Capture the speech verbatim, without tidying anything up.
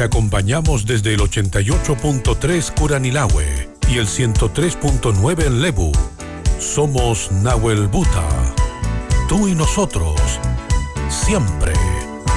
Te acompañamos desde el ochenta y ocho punto tres Curanilahue y el ciento tres punto nueve en Lebu. Somos Nahuel Buta. Tú y nosotros. Siempre.